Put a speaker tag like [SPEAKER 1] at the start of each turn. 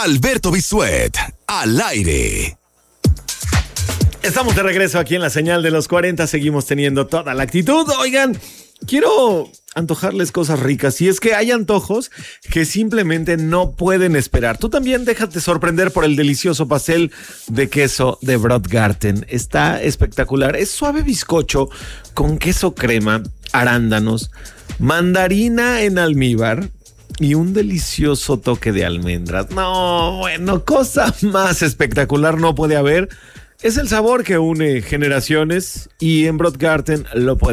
[SPEAKER 1] Alberto Bisuet, al aire.
[SPEAKER 2] Estamos de regreso aquí en la señal de los 40. Seguimos teniendo toda la actitud. Oigan, quiero antojarles cosas ricas. Y es que hay antojos que simplemente no pueden esperar. Tú también déjate sorprender por el delicioso pastel de queso de Brodgarten. Está espectacular. Es suave bizcocho con queso crema, arándanos, mandarina en almíbar y un delicioso toque de almendras. No, bueno, cosa más espectacular no puede haber. Es el sabor que une generaciones y en Brodgarten lo puede